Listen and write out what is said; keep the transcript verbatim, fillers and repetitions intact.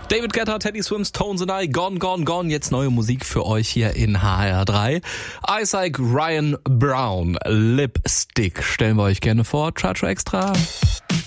David Guetta, Teddy Swims, Tones and I, Gone, Gone, Gone. Jetzt neue Musik für euch hier in H R drei. Isaac Ryan Brown, Lipstick. Stellen wir euch gerne vor. Charger Extra.